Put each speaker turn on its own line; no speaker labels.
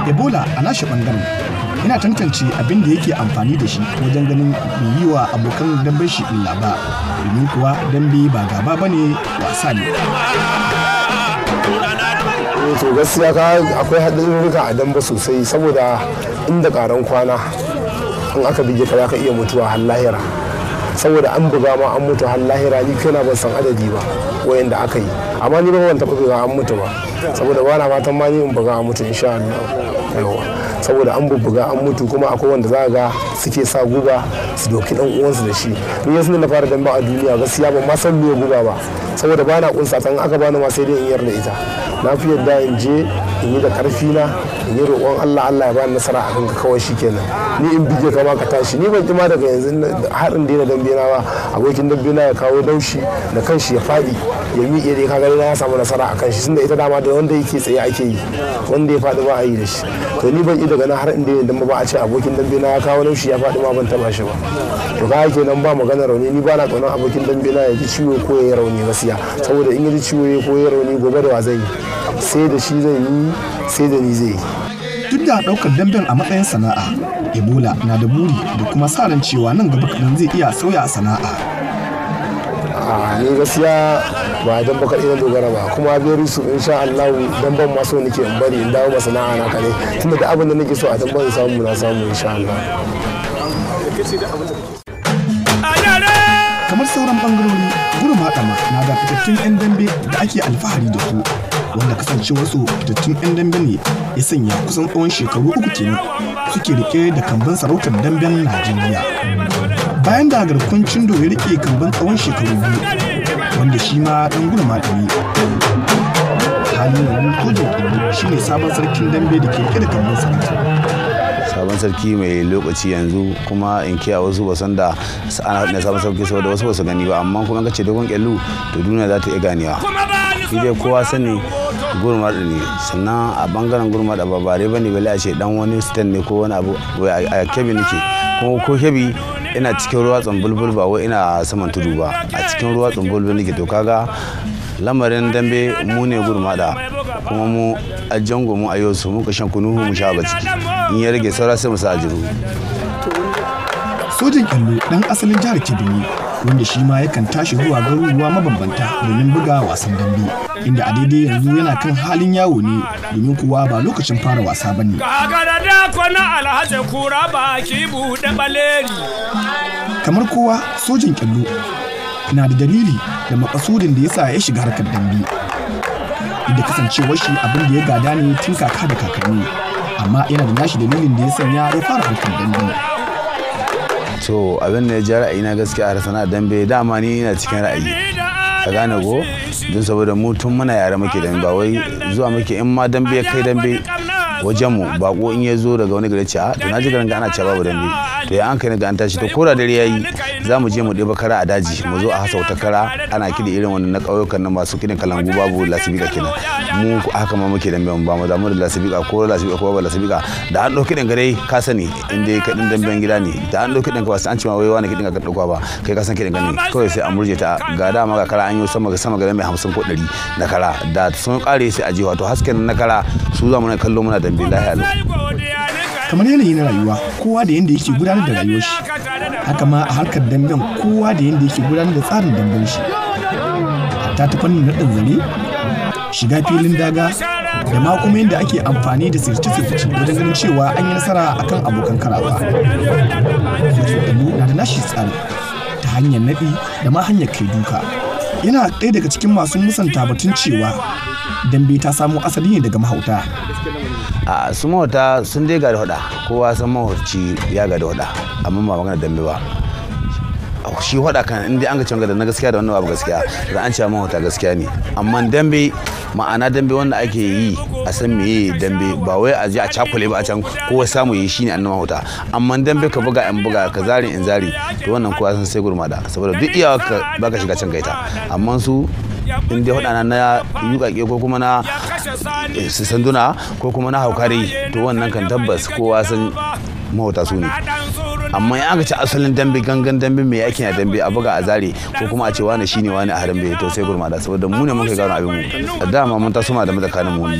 Ebola a nashi bangaren yana tantance abin da yake amfani da shi wajen ganin bai yi wa abokan damben shi illa ba, domin kuwa dambe ba gaba bane, wasa ne.
To gaskiya akwai haɗarurruka a dambe sosai, saboda inda ƙaran kwana in aka bige ka ka iya mutuwa har lahira, saboda an buga ma an mutu har lahira. Ni kaina ban san adadi ba wayanda aka yi, amma ni ba ban taɓa buga an mutu ba, saboda ba na fatan ma ni in buga an mutu insha Allah. Saboda an bubbuga an mutu, kuma akwai wanda za ga suke sa guba su doki dan uwansu da shi. Ni yanzu na fara dambe a duniya gaskiya ban ma san me guba ba, saboda ba na kunsa tan aka bani ma sai dai in yarda ita. Na fi yadda in je in yi da karfi na, in yi roƙon Allah ya bani nasara a kanka kawai shikenan. Ni in bige ka ma ka tashi, ni ban kima daga yanzu har in daina dambe na ba, abokin dambe na ya kawo daushi da kanshi ya fadi ya miƙe dai kaga na ya samu nasara a kanshi, tunda ita dama da wanda yake tsaye ake yi, wanda ya fadi ba a yi da shi. To ni ban yi daga nan har in daina dambe ba a ce abokin dambe na ya kawo daushi ya fadi ma ban taba shi ba. To ga kenan ba magana rauni, ni ba na ƙaunar abokin dambe na ya ji ciwo ko ya rauni gaskiya, saboda in ya ji ciwo ko ya rauni gobe da wa zai yi, sai da shi zai yi, sai da ni zai yi.
Duk da ɗaukar damben a matsayin sana'a, Ebola na da buri da kuma sa ran cewa nan gaba kaɗan zai iya sauya sana'a.
Ni gaskiya ba dan baka ina dogara ba, kuma biyar su insha Allah dan ban ma so nake in bari in dawo sana'a na kare, tunda da abin da nake so a dan ban samu na samu insha Allah.
Kamar sauran bangarori, Gurmada na da fitattun 'yan dambe da ake alfahari da su, wanda kasance wasu fitattun 'yan dambe ne ya sanya kusan tsawon shekaru 3 kenan suke rike da kamban sarautar damben Najeriya. Bayan da garkon Cindo ya rike kamban tsawon shekaru 2, wanda shi ma dan Gurmada ne. Halin yanzu Sojin Kyallu shine sabon sarkin dambe da ke rike da kamban sarautar.
Sabon sarki mai lokaci yanzu, kuma in kiya wasu ba san da ana haɗin sabon sarki saboda wasu ba su gani ba, amma kuma kace Dogon Kyallu to duniya za ta iya ganewa. Shi dai kowa sani Gurmada ne, sannan a bangaren Gurmada ba bare bane bale a ce dan wani stand ne ko wani abu. A Kebbi nake, kuma ko Kebbi ina cikin ruwa tsumbulbul ba wai ina saman tudu ba, a cikin ruwa tsumbulbul nake. To kaga lamarin dambe mu ne Gurmada, kuma mu a jango mu a yau su muka shan kunu mu sha ba ciki, in ya rage saura sai mu sa jiru.
Sojin Kyallu dan asalin jihar Kebbi ne, wanda shi ma yakan tashi zuwa garuruwa mabambanta domin buga wasan dambe, inda a daidai yanzu yana kan halin yawo ne, domin kuwa ba lokacin fara wasa bane. Kamar kowa, Sojin Kyallu na da dalili da makasudin da yasa ya shiga harkar dambe, inda kasancewar shi abin da ya gada ne tun kaka da kakanni, amma yana da nashi dalilin da ya sanya ya fara harkar dambe.
To abin da ya ja ra'ayi na gaskiya a sana'ar dambe, dama ni ina cikin ra'ayi, ka gane ko, don saboda mu tun muna yara muke dambe, ba wai zuwa muke in ma dambe ya kai dambe wajen mu bako in ya zo daga wani gari ce a to na ji garin ga ana cewa babu dambe, to ya an kai ga an tashi, to ko da dare yayi za mu je mu ɗeba kara a daji, mu zo a hasa wata kara ana kiɗi irin wannan na ƙauyukan nan masu kiɗin kalangu babu lasibika kenan. Mu haka ma muke dambe, ba mu damu da lasibika ko babu lasibika, da an ɗauki kiɗin gare ka sani in dai kaɗin damben gida ne, da an ɗauki kiɗin ka ba sai an ce ma wai wani kiɗin ka ɗauka ba, kai ka san kiɗin gane kawai sai a murje ta, ga dama ga kara an yi sama ga mai 50 ko 100 na kara, da sun ƙare sai a je wato hasken na kara su za mu na kallo muna dambe lahiya lau.
Kamar yanayi na rayuwa, kowa da yanda yake gudanar da rayuwar shi, haka ma a harkar damben kowa da yanda yake gudanar da tsarin damben shi, hatta ta fannin naɗin zare, shiga filin daga, da ma kuma yadda ake amfani da sirce-sirce wajen ganin cewa an yi nasara akan abokan karawa. Sojin na da nashi tsari ta hanyar naɗi da ma hanyar kai duka. Yana ɗaya daga cikin masu musanta batun cewa dambe ta samo asali ne daga mahauta.
A su mahauta sun dai gada hada, kowa san mahauci ya gada hada, amma ba magana dambe ba. Shi hada kan inda an ga cewa da na gaskiya da wannan babu gaskiya, da an ce mahauta gaskiya ne, amma dambe ma'ana dambe wanda ake yi a san meye dambe, ba wai a je a cakule ba a can kowa samu yi shine annan mahauta, amma dambe ka buga in buga ka zari in zari, to wannan kowa san sai Gurmada, saboda duk iyawarka baka shiga can gaita, amma su in dai hada na yukake ko kuma na sanduna ko kuma na haukare, to wannan kan tabbas kowa san mahauta su ne. Amma in aka ci asalin dambe gangan dambe mai yake na dambe a buga a zare ko kuma a ce wani shine wani a harin bai, to sai Gurmada, saboda mu ne muka gano abin mu, dama mun taso ma da mutakanin mu.